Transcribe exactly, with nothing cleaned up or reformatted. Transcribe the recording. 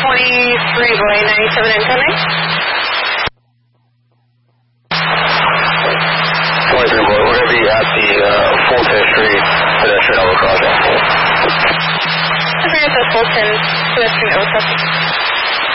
twenty-three boy, ninety-seven incoming. twenty-three boy, we're going to be at the uh, Fulton Street pedestrian overcrossing. Okay, so Fulton pedestrian overcrossing.